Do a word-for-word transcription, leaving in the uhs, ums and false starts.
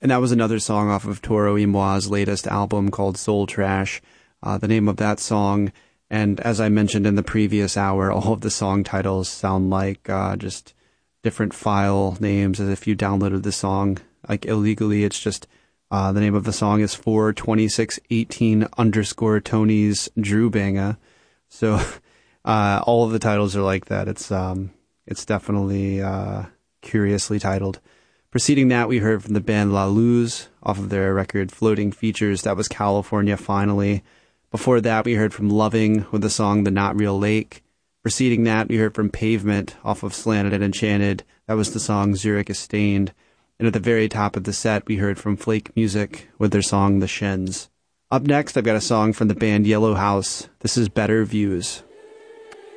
And that was another song off of Toro y Moi's latest album called Soul Trash. Uh, the name of that song, and as I mentioned in the previous hour, all of the song titles sound like uh, just different file names as if you downloaded the song like illegally. It's just uh, the name of the song is four twenty-six eighteen underscore Tony's Drew Banga. So uh, all of the titles are like that. It's um, it's definitely uh, curiously titled. Preceding that, we heard from the band La Luz off of their record Floating Features. That was California Finally. Before that, we heard from Loving with the song The Not Real Lake. Preceding that, we heard from Pavement off of Slanted and Enchanted. That was the song Zurich is Stained. And at the very top of the set, we heard from Flake Music with their song The Shens. Up next, I've got a song from the band Yellow House. This is Better Views.